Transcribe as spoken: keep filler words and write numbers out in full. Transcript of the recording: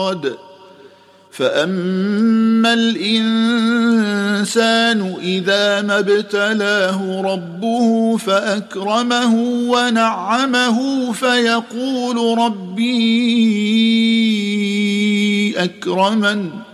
فأما الإنسان إذا ما ابتلاه ربه فأكرمه ونعمه فيقول ربي أكرمن